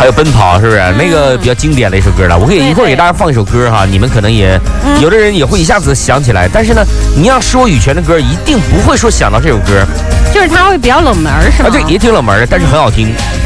还有奔跑，是不是？那个比较经典的一首歌了。我可以一会儿给大家放一首歌哈，你们可能也有的人也会一下子想起来，但是呢，你要说羽泉的歌，一定不会说想到这首歌， 就是它会比较冷门，是吧？ 啊，对，也挺冷门的，但是很好听。